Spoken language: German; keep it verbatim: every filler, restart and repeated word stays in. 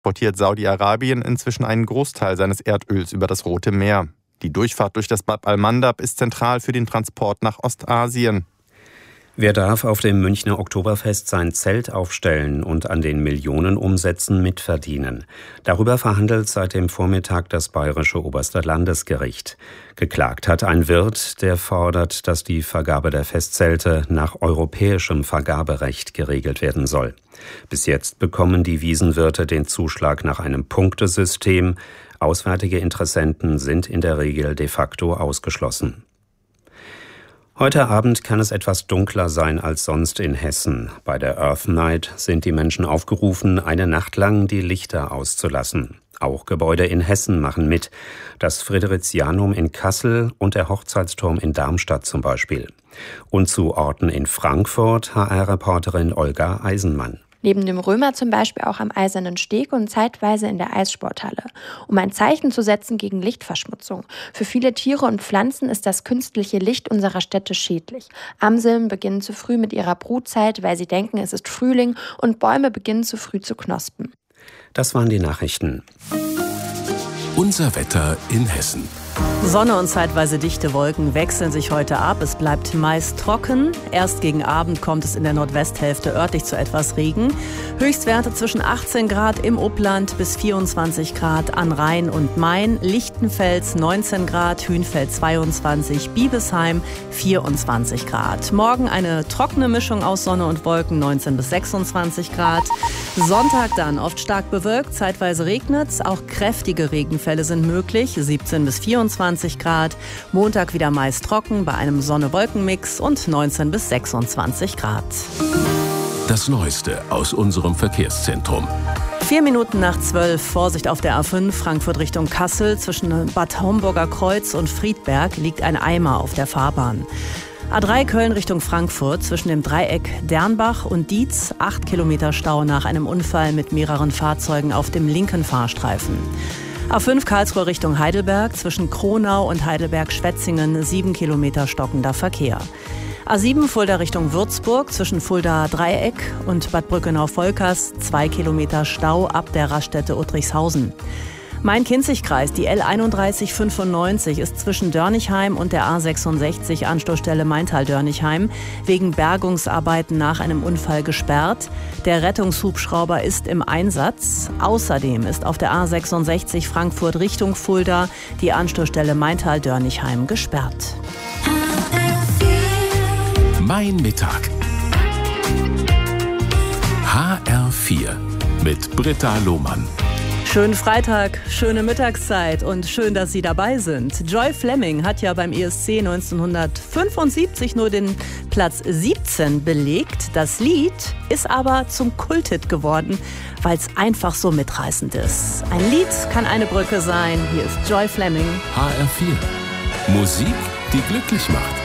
Exportiert Saudi-Arabien inzwischen einen Großteil seines Erdöls über das Rote Meer. Die Durchfahrt durch das Bab al-Mandab ist zentral für den Transport nach Ostasien. Wer darf auf dem Münchner Oktoberfest sein Zelt aufstellen und an den Millionenumsätzen mitverdienen? Darüber verhandelt seit dem Vormittag das Bayerische Oberste Landesgericht. Geklagt hat ein Wirt, der fordert, dass die Vergabe der Festzelte nach europäischem Vergaberecht geregelt werden soll. Bis jetzt bekommen die Wiesenwirte den Zuschlag nach einem Punktesystem. Auswärtige Interessenten sind in der Regel de facto ausgeschlossen. Heute Abend kann es etwas dunkler sein als sonst in Hessen. Bei der Earth Night sind die Menschen aufgerufen, eine Nacht lang die Lichter auszulassen. Auch Gebäude in Hessen machen mit. Das Fridericianum in Kassel und der Hochzeitsturm in Darmstadt zum Beispiel. Und zu Orten in Frankfurt H R-Reporterin Olga Eisenmann. Neben dem Römer zum Beispiel auch am Eisernen Steg und zeitweise in der Eissporthalle, um ein Zeichen zu setzen gegen Lichtverschmutzung. Für viele Tiere und Pflanzen ist das künstliche Licht unserer Städte schädlich. Amseln beginnen zu früh mit ihrer Brutzeit, weil sie denken, es ist Frühling, und Bäume beginnen zu früh zu knospen. Das waren die Nachrichten. Unser Wetter in Hessen. Sonne und zeitweise dichte Wolken wechseln sich heute ab. Es bleibt meist trocken. Erst gegen Abend kommt es in der Nordwesthälfte örtlich zu etwas Regen. Höchstwerte zwischen achtzehn Grad im Upland bis vierundzwanzig Grad an Rhein und Main. Lichtenfels neunzehn Grad, Hünfeld zweiundzwanzig, Biebesheim vierundzwanzig Grad. Morgen eine trockene Mischung aus Sonne und Wolken, neunzehn bis sechsundzwanzig Grad. Sonntag dann oft stark bewölkt, zeitweise regnet es. Auch kräftige Regenfälle sind möglich, siebzehn bis vierundzwanzig Grad. Montag wieder meist trocken bei einem Sonne-Wolken-Mix und neunzehn bis sechsundzwanzig Grad. Das Neueste aus unserem Verkehrszentrum. Vier Minuten nach zwölf, Vorsicht auf der A fünf, Frankfurt Richtung Kassel. Zwischen Bad Homburger Kreuz und Friedberg liegt ein Eimer auf der Fahrbahn. A drei Köln Richtung Frankfurt, zwischen dem Dreieck Dernbach und Dietz, acht Kilometer Stau nach einem Unfall mit mehreren Fahrzeugen auf dem linken Fahrstreifen. A fünf Karlsruhe Richtung Heidelberg, zwischen Kronau und Heidelberg-Schwetzingen, sieben Kilometer stockender Verkehr. A sieben Fulda Richtung Würzburg, zwischen Fulda Dreieck und Bad Brückenau-Volkers, zwei Kilometer Stau ab der Raststätte Uttrichshausen. Main-Kinzig-Kreis, die L einunddreißig fünfundneunzig ist zwischen Dörnigheim und der A sechsundsechzig Anstoßstelle Maintal-Dörnigheim wegen Bergungsarbeiten nach einem Unfall gesperrt. Der Rettungshubschrauber ist im Einsatz. Außerdem ist auf der A sechsundsechzig Frankfurt Richtung Fulda die Anstoßstelle Maintal-Dörnigheim gesperrt. Mein Mittag. H R vier mit Britta Lohmann. Schönen Freitag, schöne Mittagszeit und schön, dass Sie dabei sind. Joy Fleming hat ja beim E S C neunzehnhundertfünfundsiebzig nur den Platz siebzehn belegt. Das Lied ist aber zum Kulthit geworden, weil es einfach so mitreißend ist. Ein Lied kann eine Brücke sein. Hier ist Joy Fleming. H R vier. Musik, die glücklich macht.